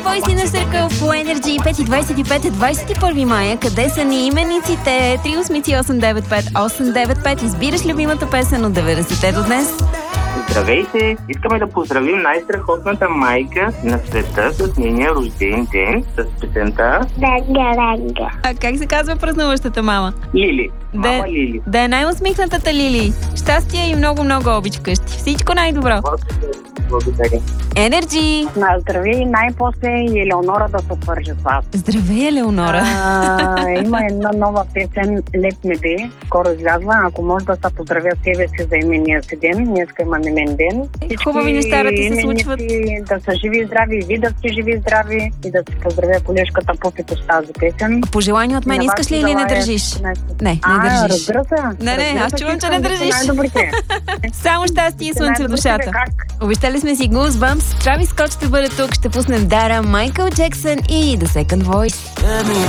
Voice Inner Circle по Energy 5:25 е 21 мая. Къде са ни имениците? 383-895-895. Избираш любимата песен от 90-те до днес? Здравейте! Искаме да поздравим най-страхотната майка на света с нейния рожден ден с песента Ранга. А как се казва празнуващата мама? Лили. Мама Лили. Да е най-усмихнатата Лили. Щастие и много обич вкъщи. Всичко най-добро. Благодаря. Energy! Здравей, най-после и Елеонора да се свържи с вас. Здравей, Елеонора! Има една нова песен "Леп ме бе", скоро излязла. Ако може да се поздравя себе си за имения си ден. Днеска има имен ден. Хубави неща да ти се случват. Да са живи и здрави, и ви да сте живи и здрави, и да си поздравя колежката Пупито с тази песен. Пожелание от мен искаш ли или не държиш? Не държиш. Разбира се. Не, аз чувам, че не държиш. Най-добрите. Само щастие и слънце в душата. Как? Обещали сме си Goosebumps. Травис Скот ще бъде тук. Ще пуснем Дара, Майкъл Джексън и The Second Voice.